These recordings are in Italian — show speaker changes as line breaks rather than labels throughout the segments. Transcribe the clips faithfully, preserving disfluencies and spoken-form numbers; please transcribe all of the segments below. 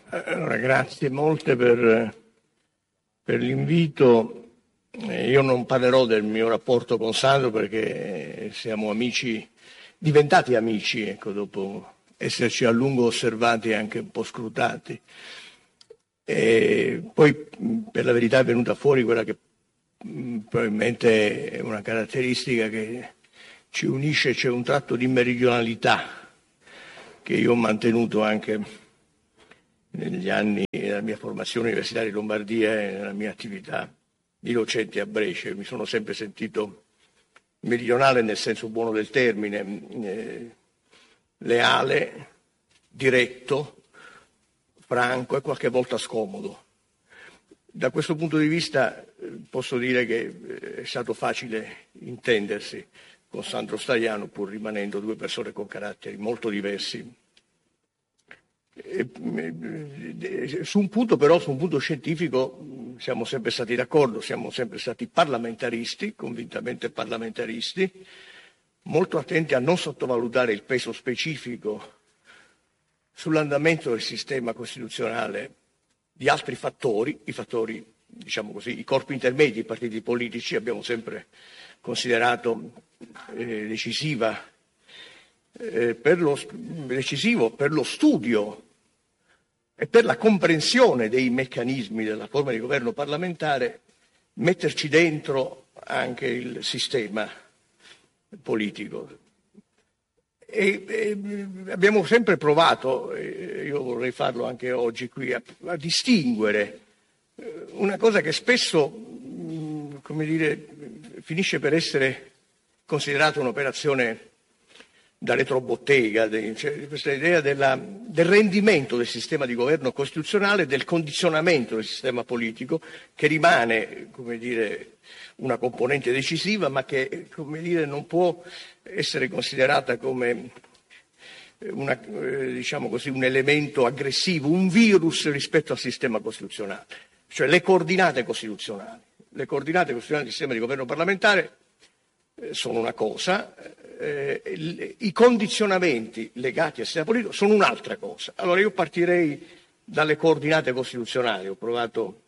Allora, grazie molte per, per l'invito. Io non parlerò del mio rapporto con Sandro perché siamo amici, diventati amici, ecco, dopo esserci a lungo osservati e anche un po' scrutati. E poi, per la verità, è venuta fuori quella che mh, probabilmente è una caratteristica che ci unisce, c'è un tratto di meridionalità che io ho mantenuto anche negli anni della mia formazione universitaria in Lombardia e nella mia attività di docente a Brescia. Mi sono sempre sentito meridionale nel senso buono del termine, eh, leale, diretto, franco e qualche volta scomodo. Da questo punto di vista eh, posso dire che eh, è stato facile intendersi con Sandro Stagliano, pur rimanendo due persone con caratteri molto diversi. E, eh, su un punto però, su un punto scientifico, siamo sempre stati d'accordo, siamo sempre stati parlamentaristi, convintamente parlamentaristi, molto attenti a non sottovalutare il peso specifico sull'andamento del sistema costituzionale di altri fattori, i fattori, diciamo così, i corpi intermedi, i partiti politici. Abbiamo sempre considerato eh, decisiva, eh, per lo, decisivo per lo studio e per la comprensione dei meccanismi della forma di governo parlamentare metterci dentro anche il sistema politico. E, e abbiamo sempre provato, e io vorrei farlo anche oggi qui, a, a distinguere una cosa che spesso, mh, come dire, finisce per essere considerata un'operazione da retrobottega, de, cioè, questa idea della, del rendimento del sistema di governo costituzionale, del condizionamento del sistema politico, che rimane, come dire, una componente decisiva, ma che, come dire, non può essere considerata come una, eh, diciamo così, un elemento aggressivo, un virus rispetto al sistema costituzionale. Cioè le coordinate costituzionali. Le coordinate costituzionali del sistema di governo parlamentare eh, sono una cosa, eh, i condizionamenti legati al sistema politico sono un'altra cosa. Allora io partirei dalle coordinate costituzionali. Ho provato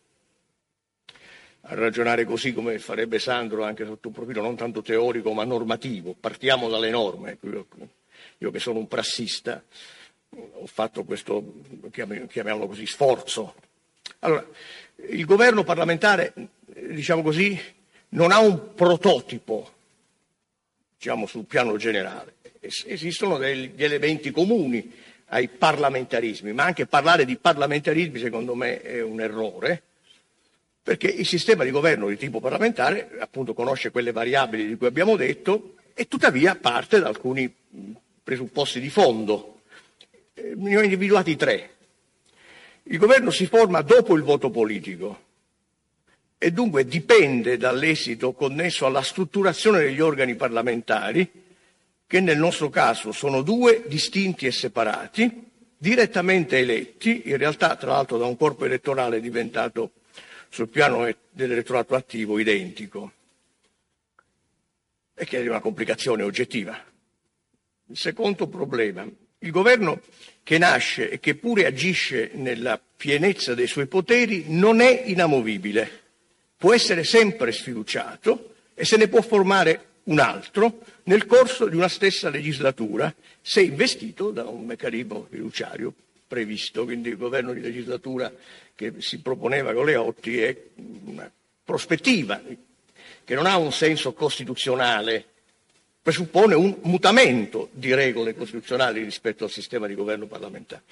a ragionare così come farebbe Sandro, anche sotto un profilo non tanto teorico ma normativo. Partiamo dalle norme. Io, io che sono un prassista ho fatto questo, chiamiamolo così, sforzo. Allora, il governo parlamentare, diciamo così, non ha un prototipo, diciamo, sul piano generale. Esistono degli elementi comuni ai parlamentarismi, ma anche parlare di parlamentarismi secondo me è un errore, perché il sistema di governo di tipo parlamentare appunto conosce quelle variabili di cui abbiamo detto e tuttavia parte da alcuni presupposti di fondo. Ne ho individuati tre. Il governo si forma dopo il voto politico e dunque dipende dall'esito connesso alla strutturazione degli organi parlamentari, che nel nostro caso sono due, distinti e separati, direttamente eletti, in realtà tra l'altro da un corpo elettorale diventato sul piano dell'elettorato attivo identico, e che è una complicazione oggettiva. Il secondo problema: il governo che nasce e che pure agisce nella pienezza dei suoi poteri non è inamovibile, può essere sempre sfiduciato e se ne può formare un altro nel corso di una stessa legislatura se investito da un meccanismo fiduciario previsto. Quindi il governo di legislatura che si proponeva Galeotti è una prospettiva che non ha un senso costituzionale, presuppone un mutamento di regole costituzionali rispetto al sistema di governo parlamentare.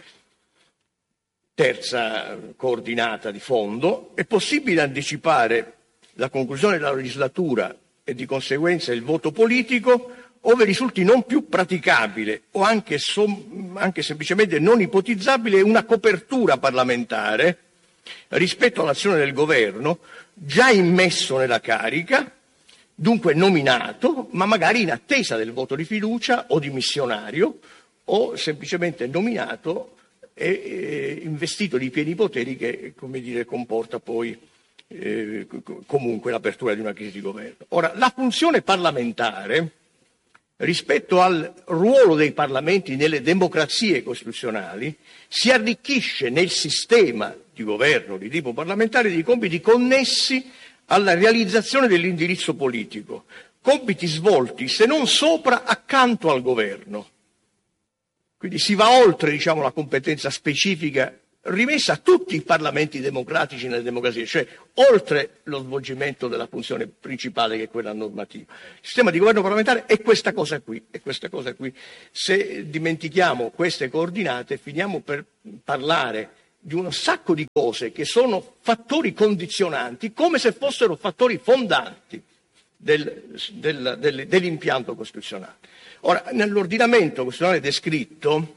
Terza coordinata di fondo: è possibile anticipare la conclusione della legislatura e di conseguenza il voto politico ove risulti non più praticabile o anche, som- anche semplicemente non ipotizzabile una copertura parlamentare rispetto all'azione del governo già immesso nella carica, dunque nominato, ma magari in attesa del voto di fiducia o dimissionario, o semplicemente nominato e, e investito di pieni poteri che, come dire, comporta poi eh, comunque l'apertura di una crisi di governo. Ora, la funzione parlamentare rispetto al ruolo dei parlamenti nelle democrazie costituzionali, si arricchisce nel sistema di governo di tipo parlamentare di compiti connessi alla realizzazione dell'indirizzo politico, compiti svolti se non sopra accanto al governo. Quindi si va oltre, diciamo, la competenza specifica rimessa a tutti i parlamenti democratici nelle democrazie, cioè oltre lo svolgimento della funzione principale che è quella normativa. Il sistema di governo parlamentare è questa cosa qui, è questa cosa qui. Se dimentichiamo queste coordinate finiamo per parlare di un sacco di cose che sono fattori condizionanti, come se fossero fattori fondanti del, del, del, dell'impianto costituzionale. Ora, nell'ordinamento costituzionale descritto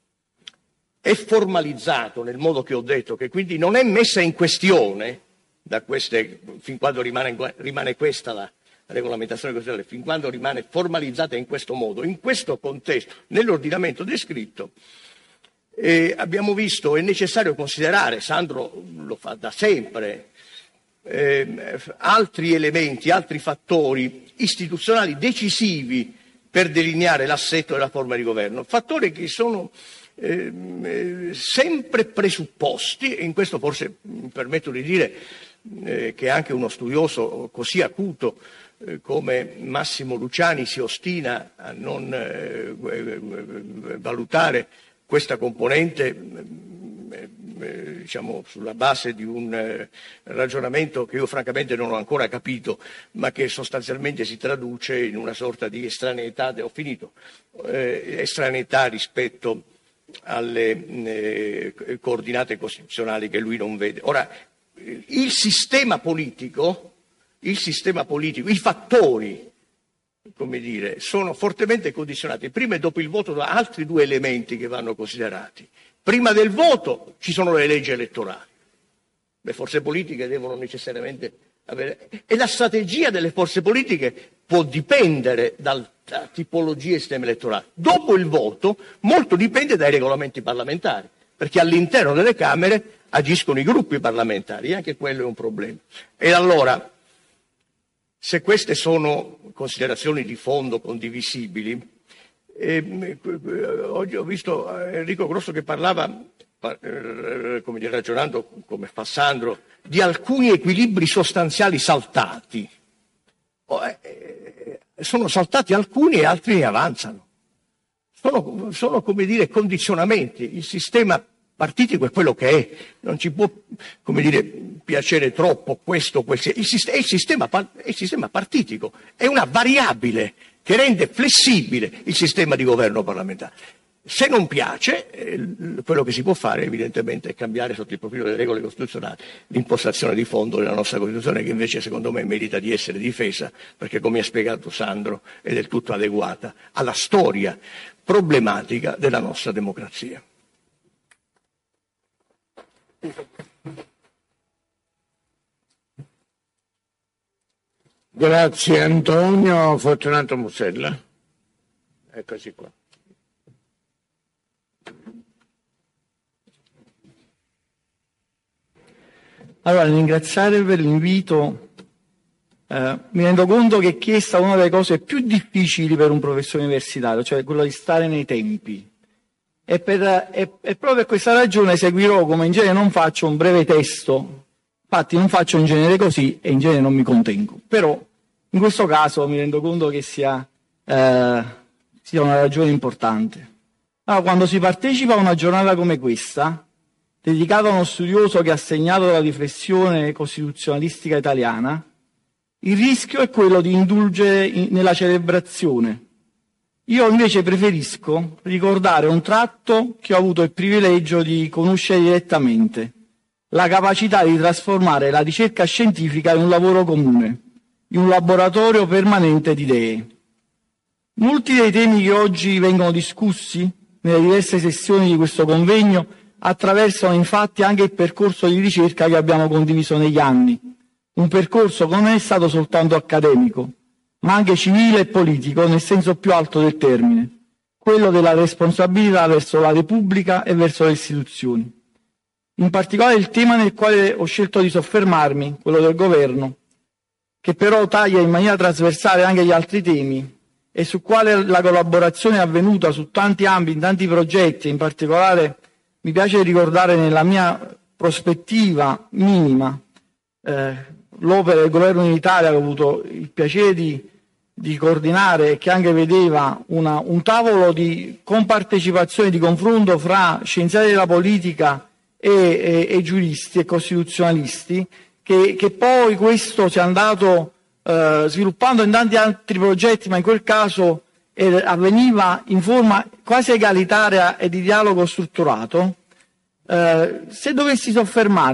è formalizzato nel modo che ho detto, che quindi non è messa in questione da queste, fin quando rimane, rimane questa la regolamentazione costituzionale, fin quando rimane formalizzata in questo modo, in questo contesto, nell'ordinamento descritto. Eh, abbiamo visto, è necessario considerare, Sandro lo fa da sempre, eh, altri elementi, altri fattori istituzionali decisivi per delineare l'assetto della forma di governo, fattori che sono eh, eh, sempre presupposti, e in questo forse mi permetto di dire eh, che anche uno studioso così acuto eh, come Massimo Luciani si ostina a non eh, valutare questa componente eh, diciamo sulla base di un eh, ragionamento che io francamente non ho ancora capito, ma che sostanzialmente si traduce in una sorta di estraneità, ho finito, eh, estraneità rispetto alle eh, coordinate costituzionali che lui non vede. Ora, il sistema politico, il sistema politico, i fattori, come dire, sono fortemente condizionati prima e dopo il voto da altri due elementi che vanno considerati. Prima del voto ci sono le leggi elettorali. Le forze politiche devono necessariamente avere... E la strategia delle forze politiche può dipendere dalla tipologia e sistema elettorale. Dopo il voto molto dipende dai regolamenti parlamentari, perché all'interno delle Camere agiscono i gruppi parlamentari, e anche quello è un problema. E allora, se queste sono considerazioni di fondo condivisibili, eh, oggi ho visto Enrico Grosso che parlava, eh, come dire, ragionando come fa Sandro, di alcuni equilibri sostanziali saltati. Oh, eh, sono saltati alcuni e altri ne avanzano. Sono, sono, come dire, condizionamenti. Il sistema partitico è quello che è, non ci può, come dire, piacere troppo questo, quel, il, è, il sistema, è il sistema partitico, è una variabile che rende flessibile il sistema di governo parlamentare. Se non piace, eh, quello che si può fare evidentemente è cambiare sotto il profilo delle regole costituzionali l'impostazione di fondo della nostra Costituzione, che invece secondo me merita di essere difesa, perché come ha spiegato Sandro è del tutto adeguata alla storia problematica della nostra democrazia.
Grazie Antonio. Fortunato Musella. Eccoci qua.
Allora, ringraziare per l'invito. Eh, mi rendo conto che è chiesta una delle cose più difficili per un professore universitario, cioè quello di stare nei tempi. E, per, e, e proprio per questa ragione seguirò, come in genere non faccio, un breve testo. Infatti non faccio in genere così e in genere non mi contengo. Però in questo caso mi rendo conto che sia, eh, sia una ragione importante. Allora, quando si partecipa a una giornata come questa, dedicata a uno studioso che ha segnato la riflessione costituzionalistica italiana, il rischio è quello di indulgere in, nella celebrazione. Io invece preferisco ricordare un tratto che ho avuto il privilegio di conoscere direttamente, la capacità di trasformare la ricerca scientifica in un lavoro comune, in un laboratorio permanente di idee. Molti dei temi che oggi vengono discussi nelle diverse sessioni di questo convegno attraversano infatti anche il percorso di ricerca che abbiamo condiviso negli anni, un percorso che non è stato soltanto accademico, ma anche civile e politico nel senso più alto del termine, quello della responsabilità verso la Repubblica e verso le istituzioni. In particolare il tema nel quale ho scelto di soffermarmi, quello del governo, che però taglia in maniera trasversale anche gli altri temi, e su quale la collaborazione è avvenuta su tanti ambiti, in tanti progetti. In particolare mi piace ricordare nella mia prospettiva minima eh, l'opera del governo in Italia, che ho avuto il piacere di, di coordinare e che anche vedeva una, un tavolo di compartecipazione, di confronto fra scienziati della politica e, e, e giuristi e costituzionalisti, che, che poi questo si è andato eh, sviluppando in tanti altri progetti, ma in quel caso eh, avveniva in forma quasi egalitaria e di dialogo strutturato. Eh, se dovessi soffermare